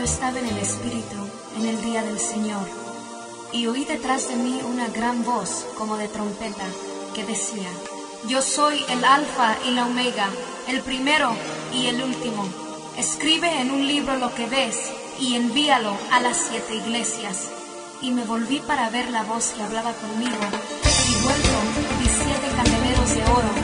estaba en el Espíritu en el día del Señor, y oí detrás de mí una gran voz como de trompeta que decía: Yo soy el Alfa y la Omega, el primero y el último. Escribe en un libro lo que ves y envíalo a las 7 iglesias. Y me volví para ver la voz que hablaba conmigo, y vuelto vi 7 candeleros de oro